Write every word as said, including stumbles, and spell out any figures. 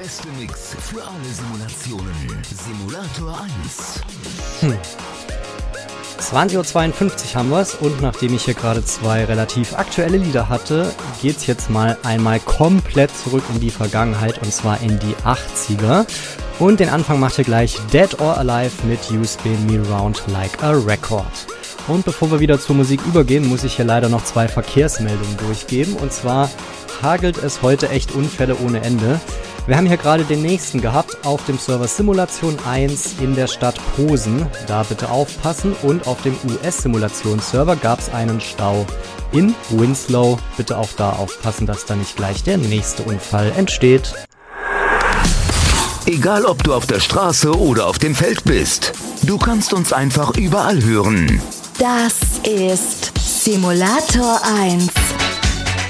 beste Mix für alle Simulationen. Simulator eins. Hm. zwanzig Uhr zweiundfünfzig haben wir es und nachdem ich hier gerade zwei relativ aktuelle Lieder hatte, geht's jetzt mal einmal komplett zurück in die Vergangenheit und zwar in die achtziger. Und den Anfang macht hier gleich Dead or Alive mit You Spin Me Round Like a Record. Und bevor wir wieder zur Musik übergehen, muss ich hier leider noch zwei Verkehrsmeldungen durchgeben. Und zwar hagelt es heute echt Unfälle ohne Ende. Wir haben hier gerade den nächsten gehabt auf dem Server Simulation eins in der Stadt Posen. Da bitte aufpassen. Und auf dem U S-Simulationsserver gab es einen Stau in Winslow. Bitte auch da aufpassen, dass da nicht gleich der nächste Unfall entsteht. Egal ob du auf der Straße oder auf dem Feld bist, du kannst uns einfach überall hören. Das ist Simulator eins.